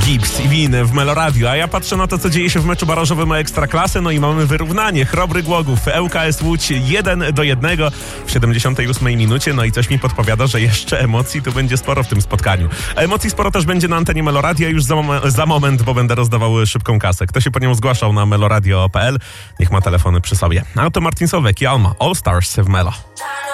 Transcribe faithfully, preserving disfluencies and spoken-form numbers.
Gibbs i Win w Meloradio, a ja patrzę na to, co dzieje się w meczu barażowym Ekstraklasy, no i mamy wyrównanie. Chrobry Głogów, ŁKS Łódź jeden do jednego w siedemdziesiątej ósmej minucie, no i coś mi podpowiada, że jeszcze emocji tu będzie sporo w tym spotkaniu. A emocji sporo też będzie na antenie Meloradia już za, mom- za moment, bo będę rozdawał szybką kasę. Kto się po nią zgłaszał na meloradio kropka p l, niech ma telefony przy sobie. A to Martin Solveig i Alma, All Stars w Melo.